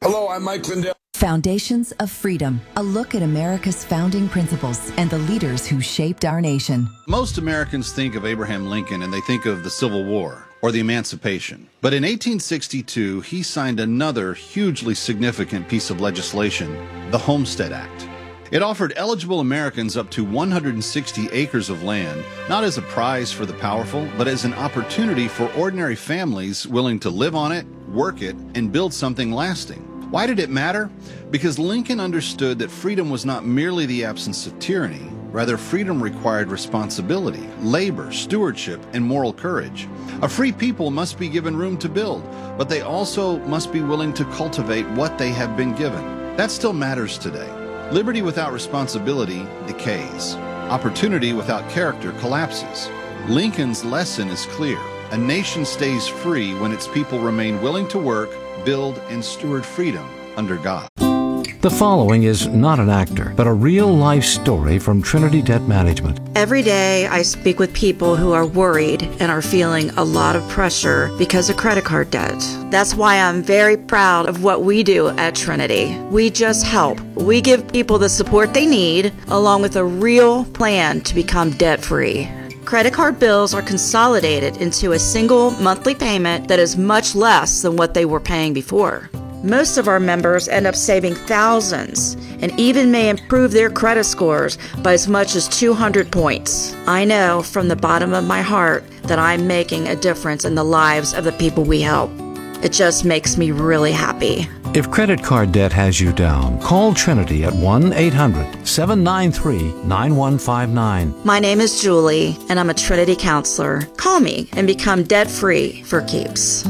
Hello, I'm Mike Lindell. Foundations of Freedom, a look at America's founding principles and the leaders who shaped our nation. Most Americans think of Abraham Lincoln and they think of the Civil War or the Emancipation. But in 1862, he signed another hugely significant piece of legislation, the Homestead Act. It offered eligible Americans up to 160 acres of land, not as a prize for the powerful, but as an opportunity for ordinary families willing to live on it, work it, and build something lasting. Why did it matter? Because Lincoln understood that freedom was not merely the absence of tyranny. Rather, freedom required responsibility, labor, stewardship, and moral courage. A free people must be given room to build, but they also must be willing to cultivate what they have been given. That still matters today. Liberty without responsibility decays. Opportunity without character collapses. Lincoln's lesson is clear. A nation stays free when its people remain willing to work, build, and steward freedom under God. The following is not an actor, but a real-life story from Trinity Debt Management. Every day I speak with people who are worried and are feeling a lot of pressure because of credit card debt. That's why I'm very proud of what we do at Trinity. We just help. We give people the support they need, along with a real plan to become debt-free. Credit card bills are consolidated into a single monthly payment that is much less than what they were paying before. Most of our members end up saving thousands and even may improve their credit scores by as much as 200 points. I know from the bottom of my heart that I'm making a difference in the lives of the people we help. It just makes me really happy. If credit card debt has you down, call Trinity at 1-800-793-9159. My name is Julie, and I'm a Trinity counselor. Call me and become debt-free for keeps.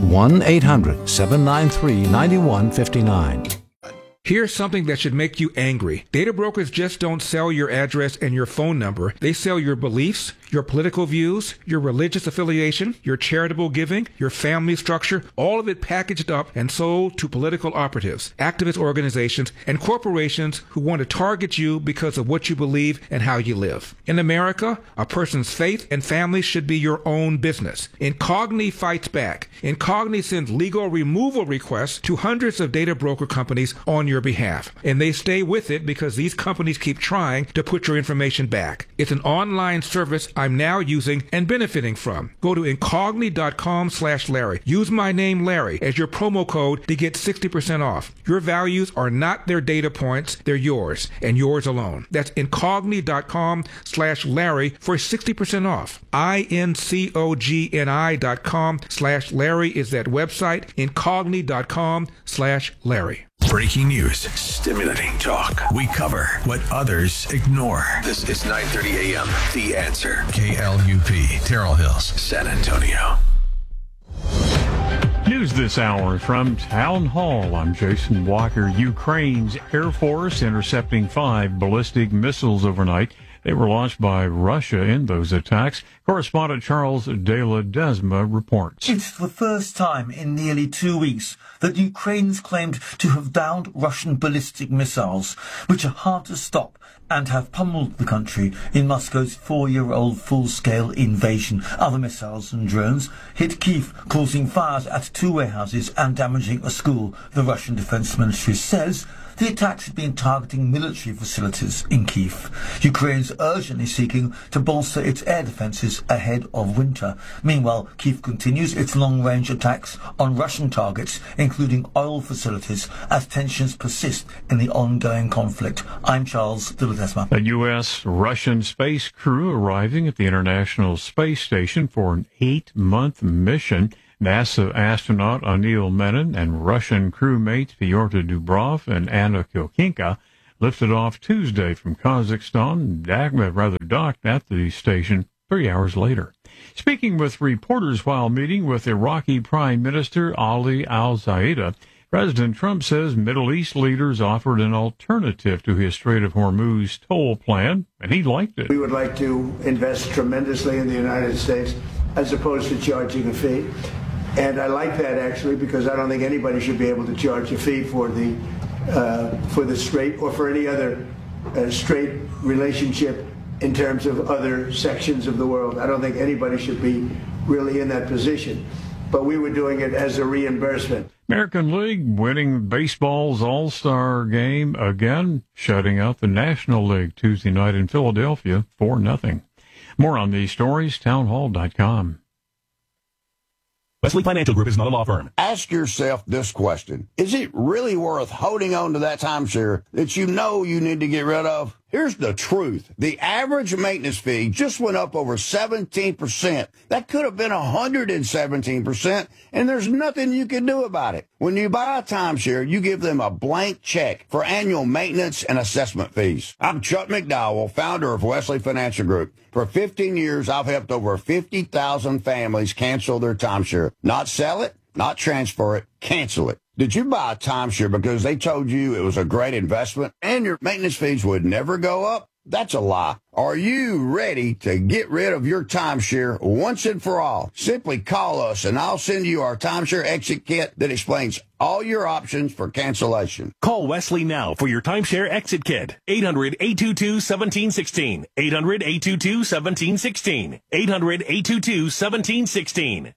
1-800-793-9159. Here's something that should make you angry. Data brokers just don't sell your address and your phone number. They sell your beliefs, your political views, your religious affiliation, your charitable giving, your family structure, all of it packaged up and sold to political operatives, activist organizations, and corporations who want to target you because of what you believe and how you live. In America, a person's faith and family should be your own business. Incogni fights back. Incogni sends legal removal requests to hundreds of data broker companies on your behalf. And they stay with it because these companies keep trying to put your information back. It's an online service I'm now using and benefiting from. Go to incogni.com/Larry. Use my name Larry as your promo code to get 60% off. Your values are not their data points, they're yours and yours alone. That's incogni.com/Larry for 60% off. incogni.com/Larry is that website. incogni.com/Larry. Breaking news, stimulating talk. We cover what others ignore. This is 9:30 a.m. The Answer. KLUP, Terrell Hills, San Antonio. News this hour from Town Hall. I'm Jason Walker. Ukraine's Air Force intercepting 5 ballistic missiles overnight. They were launched by Russia in those attacks. Correspondent Charles De La Desma reports. It's the first time in nearly 2 weeks that Ukraine's claimed to have downed Russian ballistic missiles, which are hard to stop and have pummeled the country in Moscow's 4-year-old full-scale invasion. Other missiles and drones hit Kyiv, causing fires at 2 warehouses and damaging a school. The Russian Defense Ministry says the attacks have been targeting military facilities in Kyiv. Ukraine's urgently seeking to bolster its air defences ahead of winter. Meanwhile, Kyiv continues its long-range attacks on Russian targets, including oil facilities, as tensions persist in the ongoing conflict. I'm Charles De La Desma. A U.S.-Russian space crew arriving at the International Space Station for an 8-month mission. NASA astronaut Anil Menon and Russian crewmates Pyotr Dubrov and Anna Kilkinka lifted off Tuesday from Kazakhstan, docked at the station 3 hours later. Speaking with reporters while meeting with Iraqi Prime Minister Ali al-Zaida, President Trump says Middle East leaders offered an alternative to his Strait of Hormuz toll plan, and he liked it. We would like to invest tremendously in the United States as opposed to charging a fee. And I like that, actually, because I don't think anybody should be able to charge a fee for the strait or for any other strait relationship in terms of other sections of the world. I don't think anybody should be really in that position. But we were doing it as a reimbursement. American League winning baseball's All-Star game again, shutting out the National League Tuesday night in Philadelphia 4-0. More on these stories, townhall.com. Wesley Financial Group is not a law firm. Ask yourself this question. Is it really worth holding on to that timeshare that you know you need to get rid of? Here's the truth. The average maintenance fee just went up over 17%. That could have been 117%, and there's nothing you can do about it. When you buy a timeshare, you give them a blank check for annual maintenance and assessment fees. I'm Chuck McDowell, founder of Wesley Financial Group. For 15 years, I've helped over 50,000 families cancel their timeshare. Not sell it, not transfer it, cancel it. Did you buy a timeshare because they told you it was a great investment and your maintenance fees would never go up? That's a lie. Are you ready to get rid of your timeshare once and for all? Simply call us and I'll send you our timeshare exit kit that explains all your options for cancellation. Call Wesley now for your timeshare exit kit. 800-822-1716. 800-822-1716. 800-822-1716.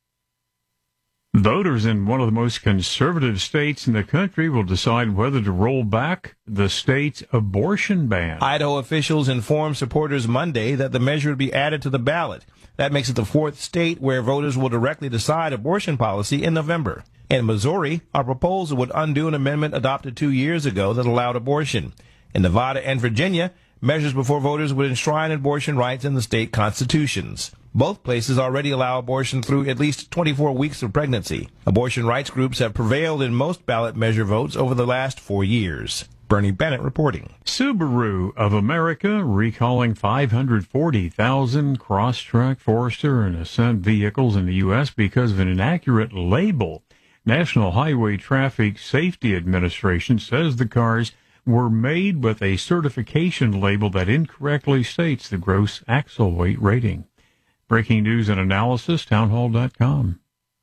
Voters in one of the most conservative states in the country will decide whether to roll back the state's abortion ban. Idaho officials informed supporters Monday that the measure would be added to the ballot. That makes it the fourth state where voters will directly decide abortion policy in November. In Missouri, a proposal would undo an amendment adopted 2 years ago that allowed abortion. In Nevada and Virginia, measures before voters would enshrine abortion rights in the state constitutions. Both places already allow abortion through at least 24 weeks of pregnancy. Abortion rights groups have prevailed in most ballot measure votes over the last 4 years. Bernie Bennett reporting. Subaru of America recalling 540,000 Crosstrek, Forester, and Ascent vehicles in the U.S. because of an inaccurate label. National Highway Traffic Safety Administration says the cars were made with a certification label that incorrectly states the gross axle weight rating. Breaking news and analysis, townhall.com.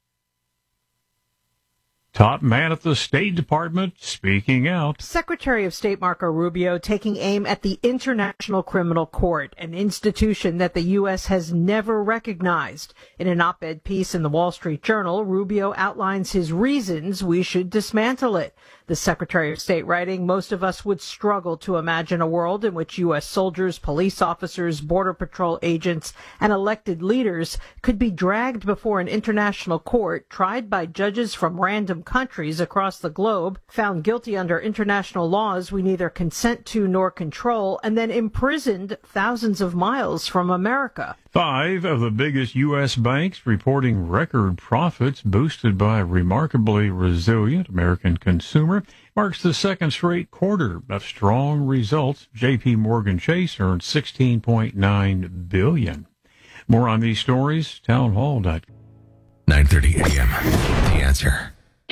Top man at the State Department speaking out. Secretary of State Marco Rubio taking aim at the International Criminal Court, an institution that the U.S. has never recognized. In an op-ed piece in the Wall Street Journal, Rubio outlines his reasons we should dismantle it. The Secretary of State writing, most of us would struggle to imagine a world in which U.S. soldiers, police officers, Border Patrol agents, and elected leaders could be dragged before an international court, tried by judges from random countries across the globe, found guilty under international laws we neither consent to nor control, and then imprisoned thousands of miles from America. 5 of the biggest U.S. banks reporting record profits boosted by a remarkably resilient American consumer. Marks the second straight quarter of strong results. J.P. Morgan Chase earned $16.9 billion. More on these stories, townhall.com. 9:30 a.m. The Answer.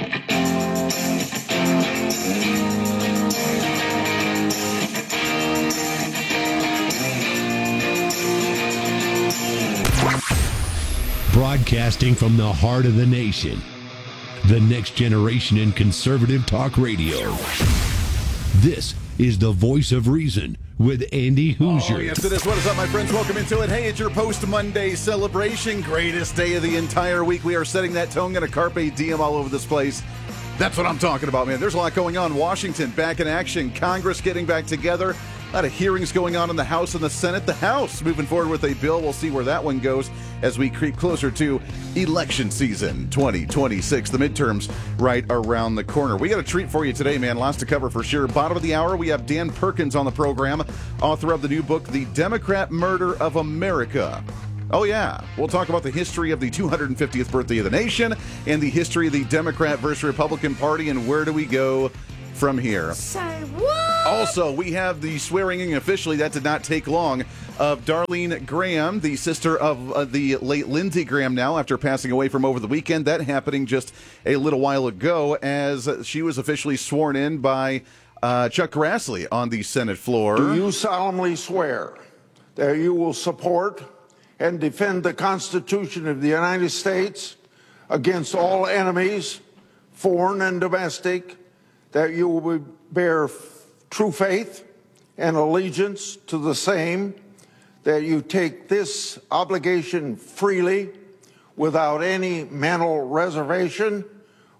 Broadcasting from the heart of the nation, the next generation in conservative talk radio. This is the Voice of Reason with Andy Hoosier. Oh, yes, it is. What is up, my friends? Welcome into it. Hey, it's your post-Monday celebration. Greatest day of the entire week. We are setting that tone. Going to carpe diem all over this place. That's what I'm talking about, man. There's a lot going on. Washington back in action. Congress getting back together. A lot of hearings going on in the House and the Senate. The House moving forward with a bill. We'll see where that one goes as we creep closer to election season 2026. The midterms right around the corner. We got a treat for you today, man. Lots to cover for sure. Bottom of the hour, we have Dan Perkins on the program, author of the new book, The Democrat Murder of America. Oh, yeah. We'll talk about the history of the 250th birthday of the nation and the history of the Democrat versus Republican Party and where do we go from here. Say what? Also, we have the swearing-in officially, that did not take long, of Darlene Graham, the sister of the late Lindsey Graham now, after passing away from over the weekend. That happening just a little while ago as she was officially sworn in by Chuck Grassley on the Senate floor. Do you solemnly swear that you will support and defend the Constitution of the United States against all enemies, foreign and domestic, that you will bear true faith and allegiance to the same, that you take this obligation freely without any mental reservation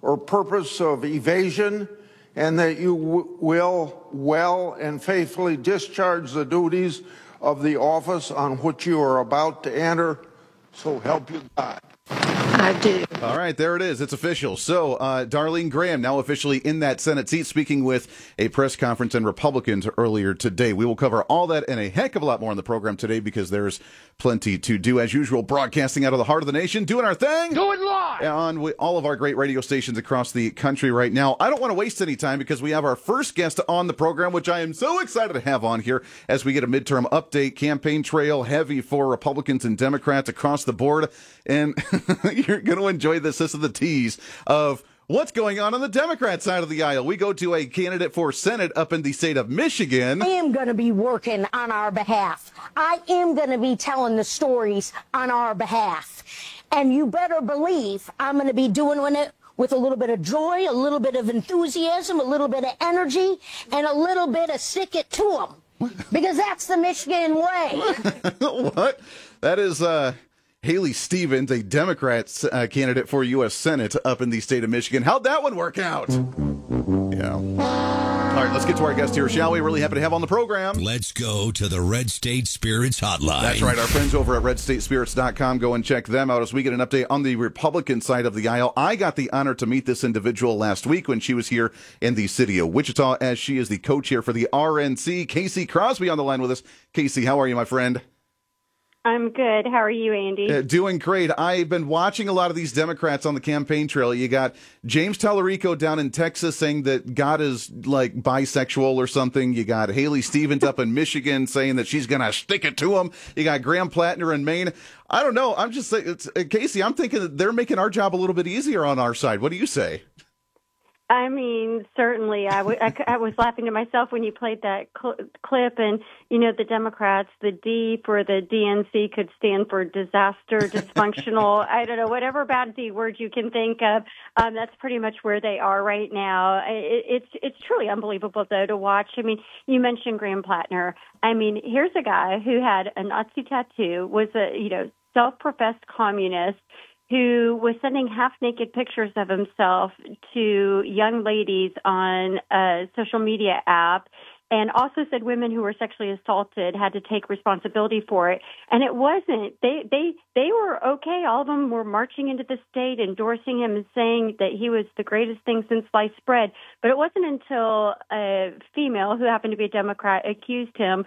or purpose of evasion, and that you will well and faithfully discharge the duties of the office on which you are about to enter. So help you God. I do. All right, there it is. It's official. So, Darlene Graham now officially in that Senate seat, speaking with a press conference and Republicans earlier today. We will cover all that and a heck of a lot more on the program today because there's plenty to do. As usual, broadcasting out of the heart of the nation, doing our thing. Do it live! On all of our great radio stations across the country right now. I don't want to waste any time because we have our first guest on the program, which I am so excited to have on here as we get a midterm update. Campaign trail heavy for Republicans and Democrats across the board. And you're going to enjoy this. This is the tease of what's going on the Democrat side of the aisle. We go to a candidate for Senate up in the state of Michigan. I am going to be working on our behalf. I am going to be telling the stories on our behalf. And you better believe I'm going to be doing it with a little bit of joy, a little bit of enthusiasm, a little bit of energy, and a little bit of stick it to them. Because that's the Michigan way. What? That is Haley Stevens, a Democrat candidate for U.S. Senate up in the state of Michigan. How'd that one work out? Yeah. All right, let's get to our guest here, shall we? Really happy to have on the program. Let's go to the Red State Spirits Hotline. That's right. Our friends over at redstatespirits.com. Go and check them out as we get an update on the Republican side of the aisle. I got the honor to meet this individual last week when she was here in the city of Wichita, as she is the co-chair for the RNC. Casey Crosby on the line with us. Casey, how are you, my friend? I'm good. How are you, Andy? Doing great. I've been watching a lot of these Democrats on the campaign trail. You got James Tallarico down in Texas saying that God is like bisexual or something. You got Haley Stevens up in Michigan saying that she's going to stick it to him. You got Graham Plattner in Maine. I don't know. I'm just saying, Casey, I'm thinking that they're making our job a little bit easier on our side. What do you say? I mean, certainly. I was laughing to myself when you played that clip, and, you know, the Democrats, the D for the DNC could stand for disaster, dysfunctional, I don't know, whatever bad D word you can think of. That's pretty much where they are right now. It's truly unbelievable, though, to watch. I mean, you mentioned Graham Plattner. I mean, here's a guy who had a Nazi tattoo, was a, you know, self-professed communist, who was sending half-naked pictures of himself to young ladies on a social media app, and also said women who were sexually assaulted had to take responsibility for it. And it wasn't. They were okay. All of them were marching into the state, endorsing him and saying that he was the greatest thing since sliced bread. But it wasn't until a female who happened to be a Democrat accused him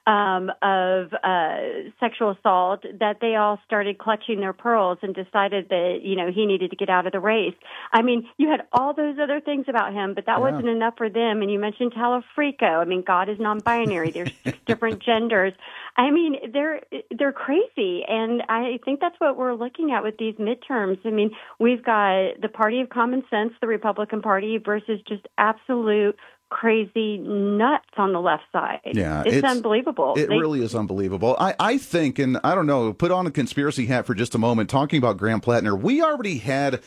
of sexual assault that they all started clutching their pearls and decided that, you know, he needed to get out of the race. I mean, you had all those other things about him, but that wasn't enough for them. And you mentioned Tallarico. I mean, God is non-binary. There's 6 different genders. I mean, they're crazy. And I think that's what we're looking at with these midterms. I mean, we've got the party of common sense, the Republican Party, versus just absolute crazy nuts on the left side. Yeah, it's unbelievable. It really is unbelievable. I think, and I don't know, put on a conspiracy hat for just a moment, talking about Graham Plattner, we already had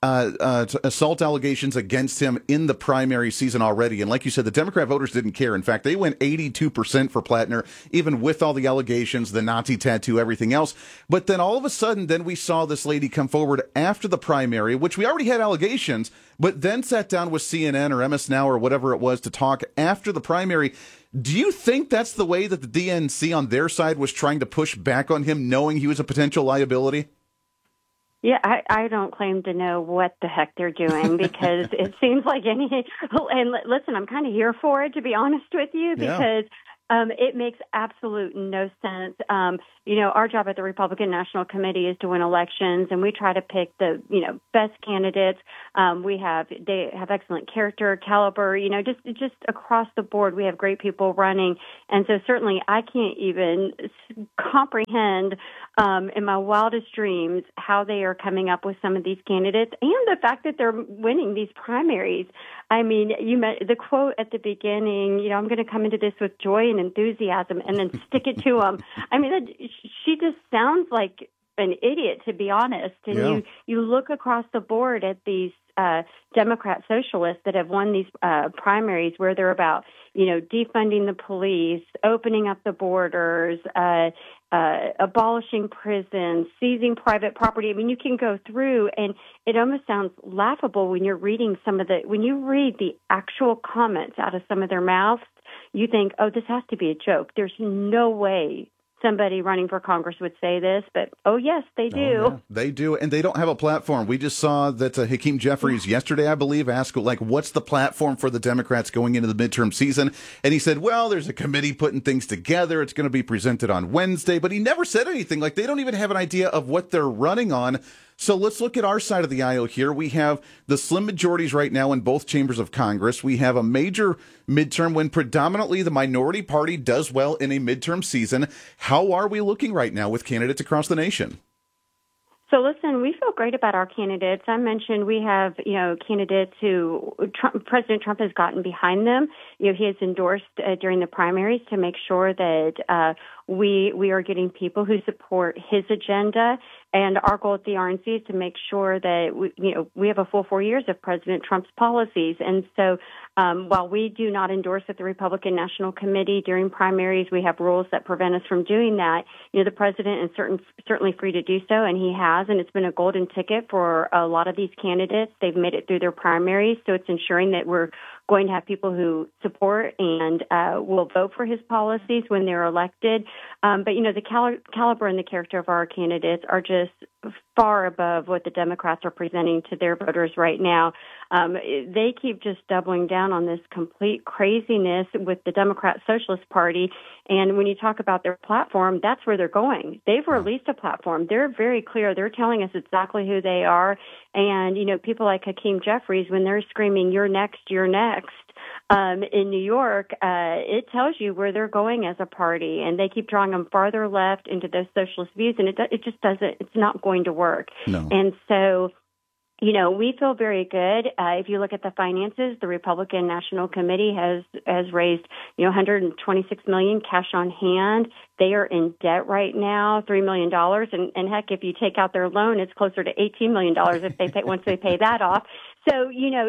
assault allegations against him in the primary season already. And like you said, the Democrat voters didn't care. In fact, they went 82% for Plattner, even with all the allegations, the Nazi tattoo, everything else. But then all of a sudden, then we saw this lady come forward after the primary, which we already had allegations, but then sat down with CNN or MS Now or whatever it was to talk after the primary. Do you think that's the way that the DNC on their side was trying to push back on him, knowing he was a potential liability? Yeah, I don't claim to know what the heck they're doing because it seems like and listen, I'm kind of here for it, to be honest with you, because it makes absolute no sense. You know, our job at the Republican National Committee is to win elections, and we try to pick the, you know, best candidates. They have excellent character, caliber, you know, just across the board. We have great people running. And so certainly I can't even comprehend in my wildest dreams how they are coming up with some of these candidates and the fact that they're winning these primaries. I mean, you met the quote at the beginning, you know, I'm going to come into this with joy and enthusiasm and then stick it to them. I mean, she just sounds like an idiot, to be honest. And you look across the board at these Democrat socialists that have won these primaries where they're about, you know, defunding the police, opening up the borders, abolishing prisons, seizing private property. I mean, you can go through, and it almost sounds laughable when you're reading when you read the actual comments out of some of their mouths, you think, oh, this has to be a joke. There's no way somebody running for Congress would say this, but oh yes, they do. Oh, yeah. They do, and they don't have a platform. We just saw that Hakeem Jeffries yesterday, I believe, asked, like, what's the platform for the Democrats going into the midterm season? And he said, well, there's a committee putting things together. It's going to be presented on Wednesday, but he never said anything. Like, they don't even have an idea of what they're running on. So let's look at our side of the aisle here. We have the slim majorities right now in both chambers of Congress. We have a major midterm when predominantly the minority party does well in a midterm season. How are we looking right now with candidates across the nation? So listen, we feel great about our candidates. I mentioned we have, candidates who President Trump has gotten behind them. He has endorsed during the primaries to make sure that we are getting people who support his agenda. And our goal at the RNC is to make sure that we have a full 4 years of President Trump's policies. And so while we do not endorse at the Republican National Committee during primaries, we have rules that prevent us from doing that. The president is certainly free to do so, and he has, and it's been a golden ticket for a lot of these candidates. They've made it through their primaries, so it's ensuring that we're going to have people who support and will vote for his policies when they're elected. But the caliber and the character of our candidates are just far above what the Democrats are presenting to their voters right now. They keep just doubling down on this complete craziness with the Democrat Socialist Party. And when you talk about their platform, that's where they're going. They've released a platform. They're very clear. They're telling us exactly who they are. And, people like Hakeem Jeffries, when they're screaming, you're next, in New York, it tells you where they're going as a party. And they keep drawing them farther left into those socialist views. And it just doesn't, it's not going to work. No. And so, we feel very good. If you look at the finances, the Republican National Committee has raised, $126 million cash on hand. They are in debt right now, $3 million. And heck, if you take out their loan, it's closer to $18 million if they once they pay that off. So,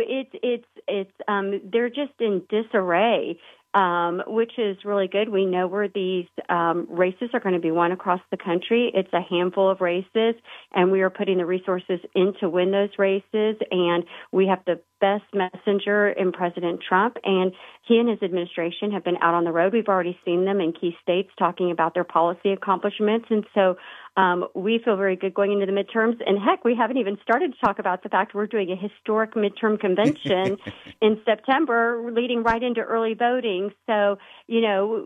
they're just in disarray. Which is really good. We know where these races are going to be won across the country. It's a handful of races, and we are putting the resources in to win those races. And we have the best messenger in President Trump, and he and his administration have been out on the road. We've already seen them in key states talking about their policy accomplishments. And so we feel very good going into the midterms. And heck, we haven't even started to talk about the fact we're doing a historic midterm convention in September, leading right into early voting. So, we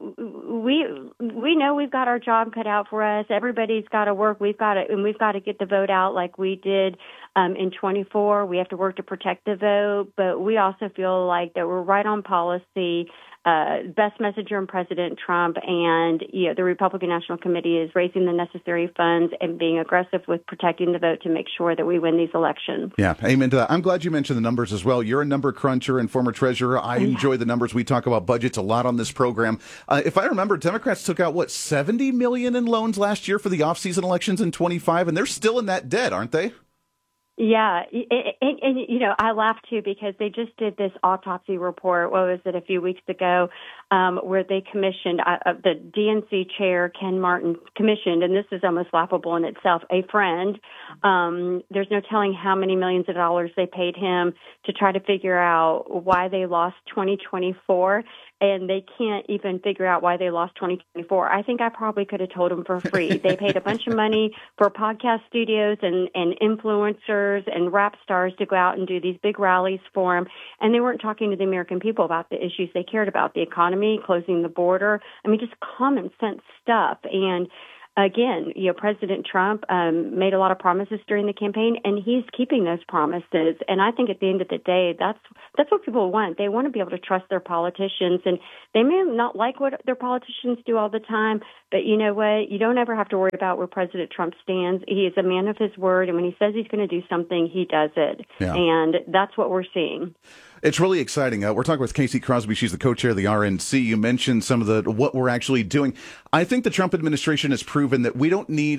know we've got our job cut out for us. Everybody's got to work. We've got to get the vote out like we did in 24. We have to work to protect the vote, but we also feel like that we're right on policy. Best messenger in President Trump, and the Republican National Committee is raising the necessary funds and being aggressive with protecting the vote to make sure that we win these elections. Yeah, amen to that. I'm glad you mentioned the numbers as well. You're a number cruncher and former treasurer. I enjoy the numbers. We talk about budgets a lot on this program. If I remember, Democrats took out, $70 million in loans last year for the off-season elections in 25, and they're still in that debt, aren't they? Yeah, and I laugh too because they just did this autopsy report, what was it, a few weeks ago, where they commissioned, the DNC chair, Ken Martin, commissioned, and this is almost laughable in itself, a friend. There's no telling how many millions of dollars they paid him to try to figure out why they lost 2024. And they can't even figure out why they lost 2024. I think I probably could have told them for free. They paid a bunch of money for podcast studios and influencers and rap stars to go out and do these big rallies for them. And they weren't talking to the American people about the issues they cared about, the economy, closing the border. I mean, just common sense stuff. And again, President Trump made a lot of promises during the campaign, and he's keeping those promises. And I think at the end of the day, that's what people want. They want to be able to trust their politicians, and they may not like what their politicians do all the time, but you know what? You don't ever have to worry about where President Trump stands. He is a man of his word, and when he says he's going to do something, he does it. Yeah. And that's what we're seeing. It's really exciting. We're talking with Casey Crosby. She's the co-chair of the RNC. You mentioned some of what we're actually doing. I think the Trump administration has proven that we don't need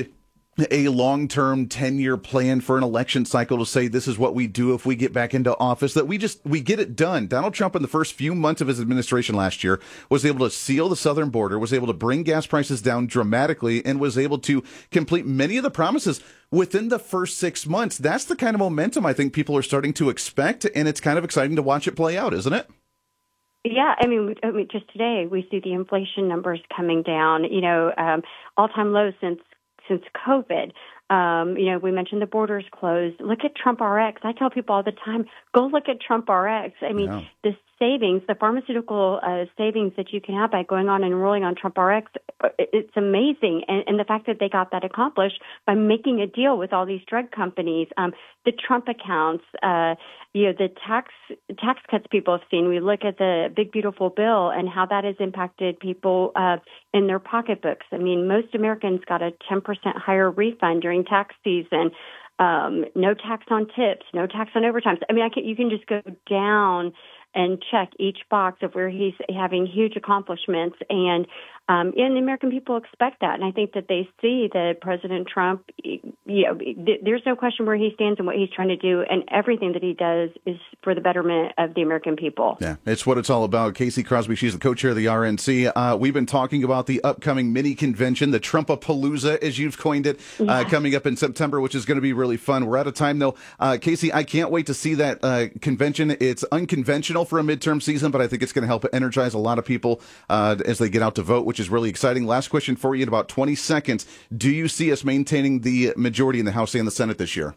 a long-term 10-year plan for an election cycle to say this is what we do if we get back into office, that we get it done. Donald Trump, in the first few months of his administration last year, was able to seal the southern border, was able to bring gas prices down dramatically, and was able to complete many of the promises within the first 6 months. That's the kind of momentum I think people are starting to expect, and it's kind of exciting to watch it play out, isn't it? Yeah, I mean, just today we see the inflation numbers coming down, all-time lows since COVID. We mentioned the borders closed. Look at Trump RX. I tell people all the time, go look at Trump RX. I mean, the savings, the pharmaceutical savings that you can have by going on and enrolling on Trump RX, it's amazing. And the fact that they got that accomplished by making a deal with all these drug companies, the Trump accounts, the tax cuts people have seen. We look at the big, beautiful bill and how that has impacted people in their pocketbooks. I mean, most Americans got a 10% higher refund during tax season. No tax on tips, no tax on overtime. I mean, you can just go down and check each box of where he's having huge accomplishments. And the American people expect that. And I think that they see that President Trump, there's no question where he stands and what he's trying to do. And everything that he does is for the betterment of the American people. Yeah, it's what it's all about. Casey Crosby, she's the co-chair of the RNC. We've been talking about the upcoming mini convention, the Trumpapalooza, as you've coined it, coming up in September, which is going to be really fun. We're out of time, though. Casey, I can't wait to see that convention. It's unconventional for a midterm season, but I think it's going to help energize a lot of people as they get out to vote, which is really exciting. Last question for you in about 20 seconds. Do you see us maintaining the majority in the House and the Senate this year?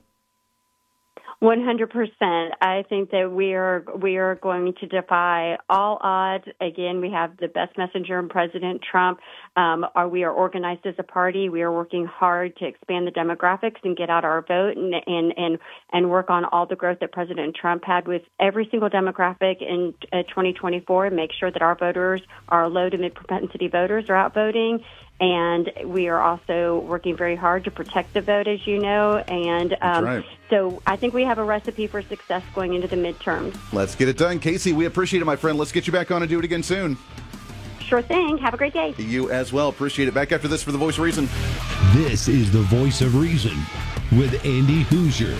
100%. I think that we are going to defy all odds. Again, we have the best messenger in President Trump. We are organized as a party. We are working hard to expand the demographics and get out our vote and work on all the growth that President Trump had with every single demographic in 2024 and make sure that our voters, our low to mid propensity voters, are out voting. And we are also working very hard to protect the vote, as you know. And right. So I think we have a recipe for success going into the midterms. Let's get it done. Casey, we appreciate it, my friend. Let's get you back on and do it again soon. Sure thing. Have a great day. You as well. Appreciate it. Back after this for The Voice of Reason. This is The Voice of Reason with Andy Hoosier.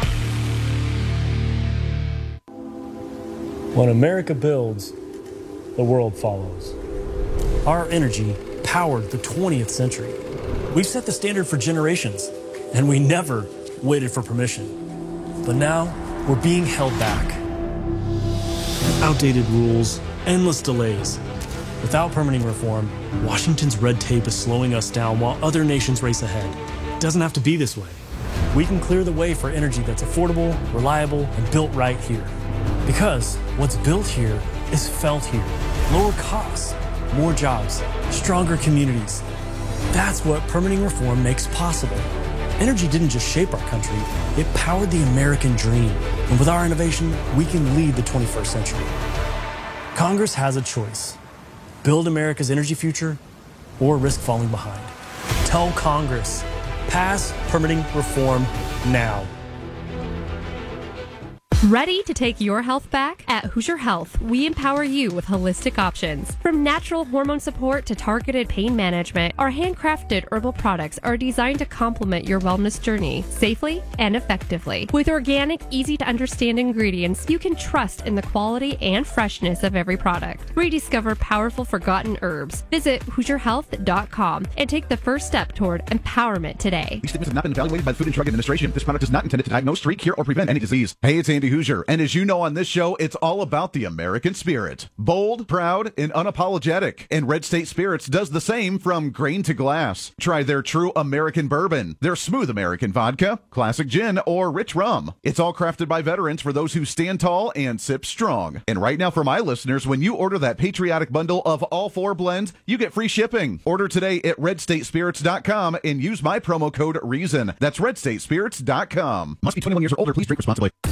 When America builds, the world follows. Our energy powered the 20th century. We've set the standard for generations, and we never waited for permission. But now, we're being held back. Outdated rules, endless delays. Without permitting reform, Washington's red tape is slowing us down while other nations race ahead. It doesn't have to be this way. We can clear the way for energy that's affordable, reliable, and built right here. Because what's built here is felt here. Lower costs, more jobs, stronger communities. That's what permitting reform makes possible. Energy didn't just shape our country, it powered the American dream. And with our innovation, we can lead the 21st century. Congress has a choice. Build America's energy future or risk falling behind. Tell Congress, pass permitting reform now. Ready to take your health back? At Hoosier Health, we empower you with holistic options. From natural hormone support to targeted pain management, our handcrafted herbal products are designed to complement your wellness journey safely and effectively. With organic, easy-to-understand ingredients, you can trust in the quality and freshness of every product. Rediscover powerful forgotten herbs. Visit HoosierHealth.com and take the first step toward empowerment today. These statements have not been evaluated by the Food and Drug Administration. This product is not intended to diagnose, treat, cure, or prevent any disease. Hey, it's Andy Hoosier, and as you know on this show, it's all about the American spirit. Bold, proud, and unapologetic. And Red State Spirits does the same from grain to glass. Try their true American bourbon, their smooth American vodka, classic gin, or rich rum. It's all crafted by veterans for those who stand tall and sip strong. And right now for my listeners, when you order that patriotic bundle of all 4 blends, you get free shipping. Order today at redstatespirits.com and use my promo code REASON. That's redstatespirits.com. Must be 21 years or older. Please drink responsibly. Larry O'Connor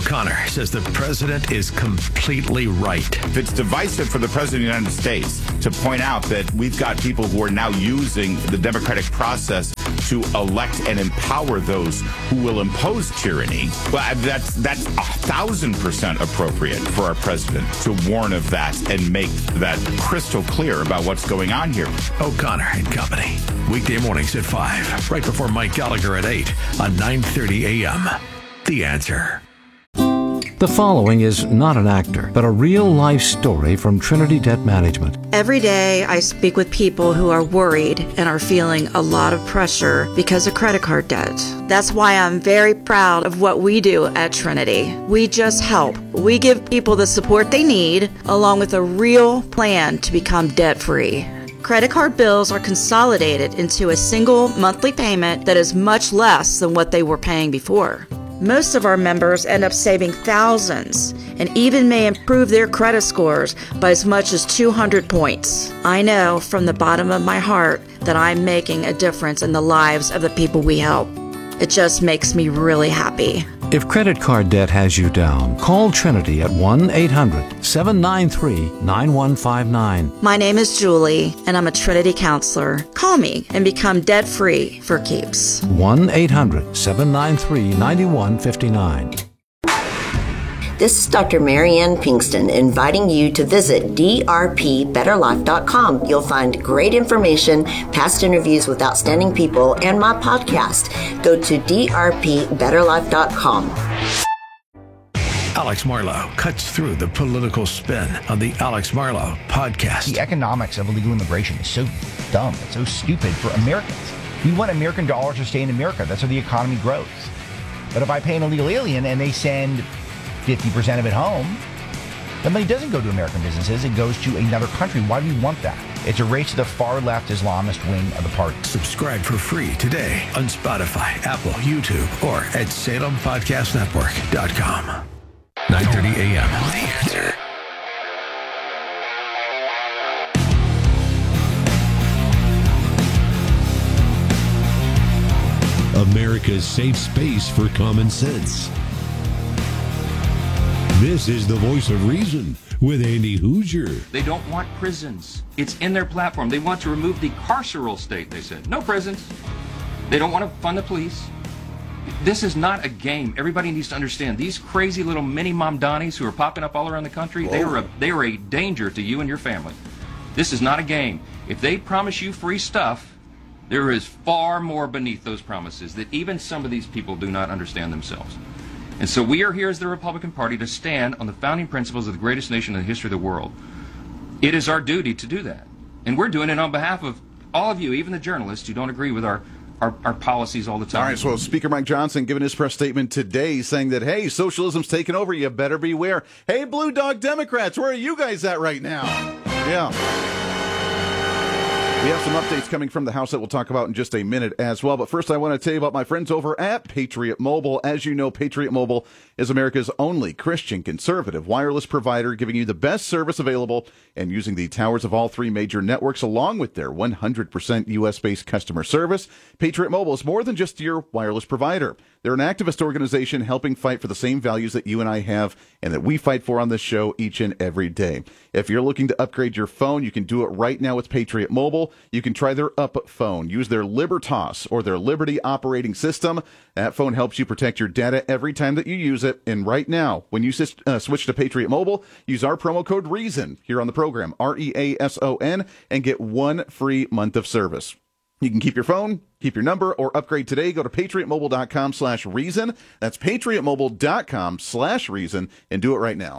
O'Connor says the president is completely right. If it's divisive for the president of the United States to point out that we've got people who are now using the democratic process to elect and empower those who will impose tyranny, well, that's 1,000% appropriate for our president to warn of that and make that crystal clear about what's going on here. O'Connor and Company. Weekday mornings at 5, right before Mike Gallagher at 8 on 9:30 a.m. The Answer. The following is not an actor, but a real-life story from Trinity Debt Management. Every day I speak with people who are worried and are feeling a lot of pressure because of credit card debt. That's why I'm very proud of what we do at Trinity. We just help. We give people the support they need, along with a real plan to become debt-free. Credit card bills are consolidated into a single monthly payment that is much less than what they were paying before. Most of our members end up saving thousands and even may improve their credit scores by as much as 200 points. I know from the bottom of my heart that I'm making a difference in the lives of the people we help. It just makes me really happy. If credit card debt has you down, call Trinity at 1-800-793-9159. My name is Julie, and I'm a Trinity counselor. Call me and become debt-free for keeps. 1-800-793-9159. This is Dr. Marianne Pinkston inviting you to visit drpbetterlife.com. You'll find great information, past interviews with outstanding people, and my podcast. Go to drpbetterlife.com. Alex Marlow cuts through the political spin on the Alex Marlow podcast. The economics of illegal immigration is so dumb. It's so stupid for Americans. We want American dollars to stay in America. That's how the economy grows. But if I pay an illegal alien and they send 50% of it home, the money doesn't go to American businesses. It goes to another country. Why do we want that? It's a race to the far left Islamist wing of the party. Subscribe for free today on Spotify, Apple, YouTube, or at SalemPodcastNetwork.com. 9:30 a.m. The Answer. America's safe space for common sense. This is the Voice of Reason with Andy Hoosier. They don't want prisons. It's in their platform. They want to remove the carceral state, they said. No prisons. They don't want to fund the police. This is not a game. Everybody needs to understand. These crazy little mini Mamdanis who are popping up all around the country, they are a danger to you and your family. This is not a game. If they promise you free stuff, there is far more beneath those promises that even some of these people do not understand themselves. And so we are here as the Republican Party to stand on the founding principles of the greatest nation in the history of the world. It is our duty to do that. And we're doing it on behalf of all of you, even the journalists who don't agree with our policies all the time. All right, so Speaker Mike Johnson giving his press statement today saying that, hey, socialism's taking over, you better beware. Hey, Blue Dog Democrats, where are you guys at right now? Yeah. We have some updates coming from the House that we'll talk about in just a minute as well. But first, I want to tell you about my friends over at Patriot Mobile. As you know, Patriot Mobile is America's only Christian conservative wireless provider, giving you the best service available and using the towers of all three major networks along with their 100% U.S.-based customer service. Patriot Mobile is more than just your wireless provider. They're an activist organization helping fight for the same values that you and I have and that we fight for on this show each and every day. If you're looking to upgrade your phone, you can do it right now with Patriot Mobile. You can try their Up phone. Use their Libertas or their Liberty operating system. That phone helps you protect your data every time that you use it. And right now, when you switch to Patriot Mobile, use our promo code REASON here on the program, REASON, and get 1 free month of service. You can keep your phone, keep your number, or upgrade today. Go to patriotmobile.com/reason. That's patriotmobile.com/reason, and do it right now.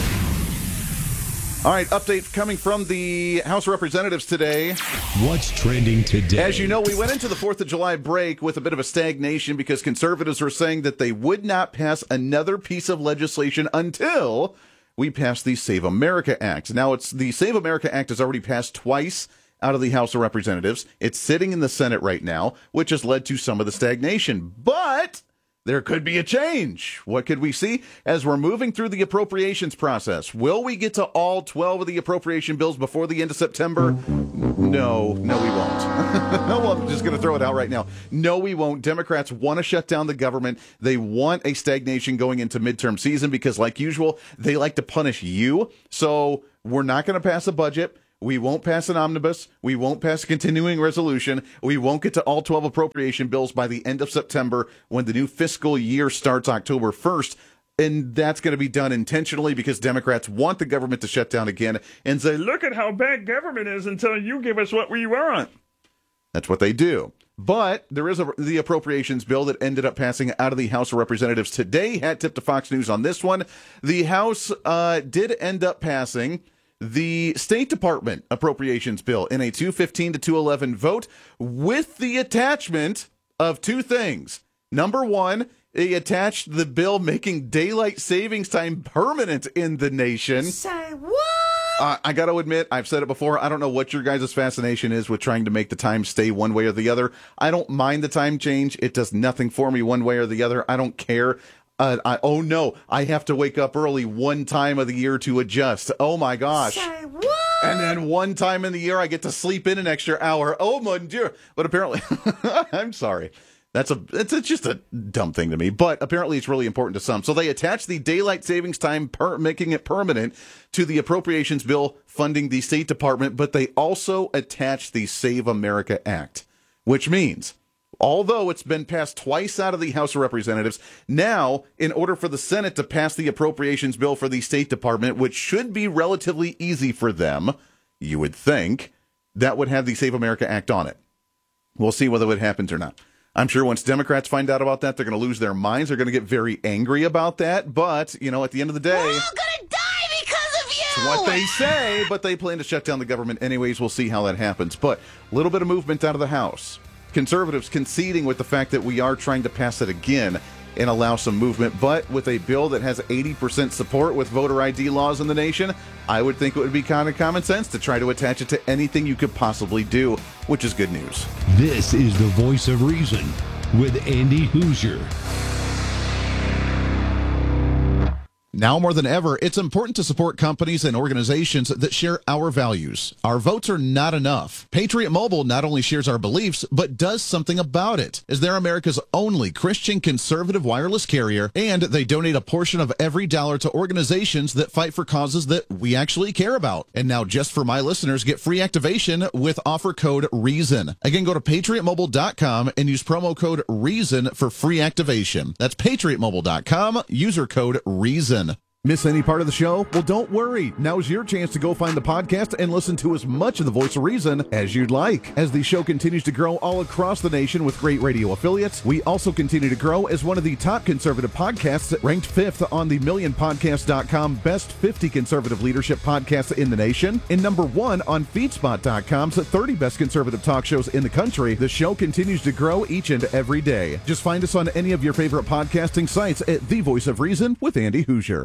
All right, update coming from the House of Representatives today. What's trending today? As you know, we went into the 4th of July break with a bit of a stagnation because conservatives were saying that they would not pass another piece of legislation until we pass the Save America Act. Now, the Save America Act has already passed twice out of the House of Representatives. It's sitting in the Senate right now, which has led to some of the stagnation. But there could be a change. What could we see as we're moving through the appropriations process? Will we get to all 12 of the appropriation bills before the end of September? No, we won't. Well, I'm just going to throw it out right now. No, we won't. Democrats want to shut down the government. They want a stagnation going into midterm season because, like usual, they like to punish you. So we're not going to pass a budget. We won't pass an omnibus. We won't pass a continuing resolution. We won't get to all 12 appropriation bills by the end of September when the new fiscal year starts October 1st. And that's going to be done intentionally because Democrats want the government to shut down again and say, look at how bad government is until you give us what we want. That's what they do. But there is the appropriations bill that ended up passing out of the House of Representatives today. Hat tip to Fox News on this one. The House did end up passing the State Department appropriations bill in a 215 to 211 vote with the attachment of two things. Number one, they attached the bill making daylight savings time permanent in the nation. Say what? I got to admit, I've said it before, I don't know what your guys' fascination is with trying to make the time stay one way or the other. I don't mind the time change. It does nothing for me one way or the other. I don't care. Oh no, I have to wake up early one time of the year to adjust. Oh my gosh. Say what? And then one time in the year I get to sleep in an extra hour. Oh mon Dieu. But apparently, I'm sorry. It's just a dumb thing to me, but apparently it's really important to some. So they attach the daylight savings time, making it permanent, to the appropriations bill funding the State Department, but they also attach the Save America Act, which means, although it's been passed twice out of the House of Representatives, now, in order for the Senate to pass the appropriations bill for the State Department, which should be relatively easy for them, you would think, that would have the Save America Act on it. We'll see whether it happens or not. I'm sure once Democrats find out about that, they're going to lose their minds. They're going to get very angry about that. But, at the end of the day, we're all going to die because of you. It's what they say, but they plan to shut down the government anyways. We'll see how that happens. But a little bit of movement out of the House. Conservatives conceding with the fact that we are trying to pass it again and allow some movement, but with a bill that has 80% support with voter ID laws in the nation, I would think it would be kind of common sense to try to attach it to anything you could possibly do, which is good news. This is the Voice of Reason with Andy Hoosier. Now more than ever, it's important to support companies and organizations that share our values. Our votes are not enough. Patriot Mobile not only shares our beliefs, but does something about it, as they're America's only Christian conservative wireless carrier, and they donate a portion of every dollar to organizations that fight for causes that we actually care about. And now, just for my listeners, get free activation with offer code REASON. Again, go to patriotmobile.com and use promo code REASON for free activation. That's patriotmobile.com, user code REASON. Miss any part of the show? Well, don't worry. Now's your chance to go find the podcast and listen to as much of the Voice of Reason as you'd like. As the show continues to grow all across the nation with great radio affiliates, we also continue to grow as one of the top conservative podcasts, ranked 5th on the MillionPodcast.com Best 50 Conservative Leadership Podcasts in the nation, and number 1 on FeedSpot.com's 30 Best Conservative Talk Shows in the country. The show continues to grow each and every day. Just find us on any of your favorite podcasting sites at The Voice of Reason with Andy Hoosier.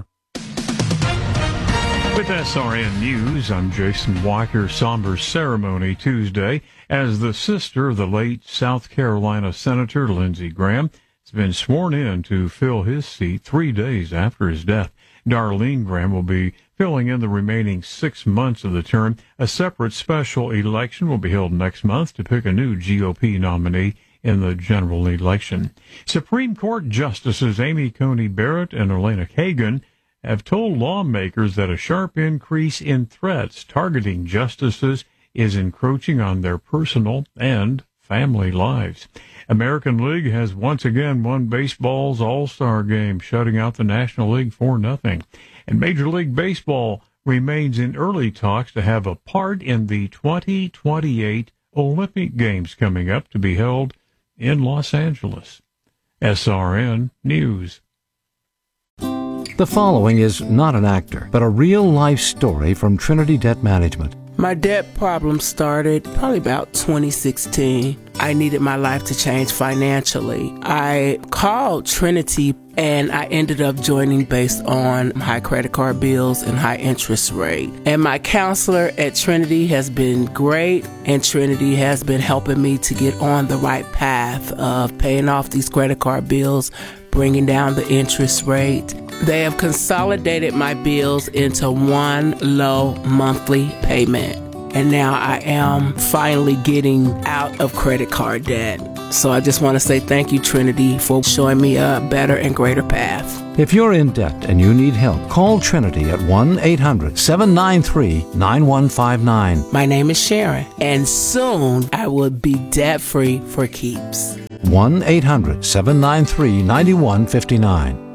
With SRN News, I'm Jason Walker. Somber ceremony Tuesday as the sister of the late South Carolina Senator Lindsey Graham has been sworn in to fill his seat 3 days after his death. Darlene Graham will be filling in the remaining 6 months of the term. A separate special election will be held next month to pick a new GOP nominee in the general election. Supreme Court Justices Amy Coney Barrett and Elena Kagan have told lawmakers that a sharp increase in threats targeting justices is encroaching on their personal and family lives. American League has once again won baseball's All-Star Game, shutting out the National League 4-0. And Major League Baseball remains in early talks to have a part in the 2028 Olympic Games coming up to be held in Los Angeles. SRN News. The following is not an actor, but a real-life story from Trinity Debt Management. My debt problem started probably about 2016. I needed my life to change financially. I called Trinity and I ended up joining based on high credit card bills and high interest rate. And my counselor at Trinity has been great, and Trinity has been helping me to get on the right path of paying off these credit card bills, bringing down the interest rate. They have consolidated my bills into one low monthly payment. and now I am finally getting out of credit card debt. So I just want to say thank you, Trinity, for showing me a better and greater path. If you're in debt and you need help, call Trinity at 1-800-793-9159. My name is Sharon, and soon I will be debt-free for keeps. 1-800-793-9159.